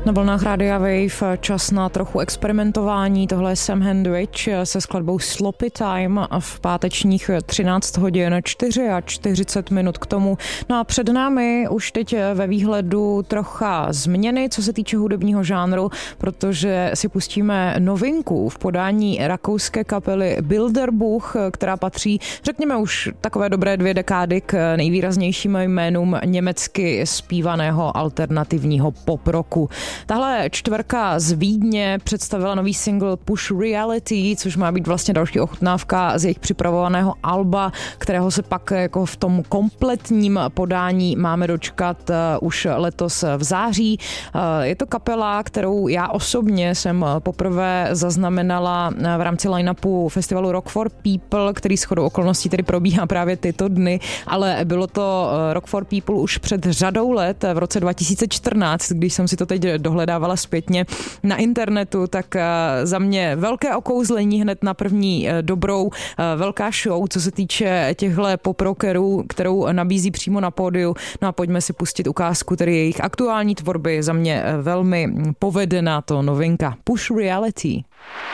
Na vlnách Rádia Wave čas na trochu experimentování. Tohle je Sam Hendrich se skladbou Sloppy Time v pátečních 13 hodin 40 minut k tomu. No a před námi už teď ve výhledu trocha změny, co se týče hudebního žánru, protože si pustíme novinku v podání rakouské kapely Bilderbuch, která patří, řekněme, už takové dobré 2 dekády k nejvýraznějším jménům německy zpívaného alternativního pop-rocku. Tahle čtverka z Vídně představila nový single Push Reality, což má být vlastně další ochutnávka z jejich připravovaného alba, kterého se pak jako v tom kompletním podání máme dočkat už letos v září. Je to kapela, kterou já osobně jsem poprvé zaznamenala v rámci line-upu festivalu Rock for People, který shodou okolností tedy probíhá právě tyto dny, ale bylo to Rock for People už před řadou let, v roce 2014, když jsem si to teď dohledávala zpětně na internetu, tak za mě velké okouzlení hned na první dobrou, velká show, co se týče těchto pop-rockerů, kterou nabízí přímo na pódiu. No a pojďme si pustit ukázku tedy jejich aktuální tvorby, za mě velmi povedená to novinka Push Reality.